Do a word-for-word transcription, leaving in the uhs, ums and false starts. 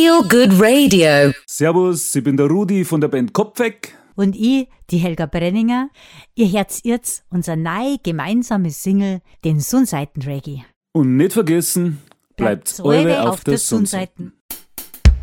Feel Good Radio. Servus, ich bin der Rudi von der Band Kopf weg. Und ich, die Helga Brenninger. Ihr hört jetzt unser neu gemeinsames Single, den Sonnseiten-Reggae. Und nicht vergessen, bleibt, bleibt eure auf, auf der Sonnseiten.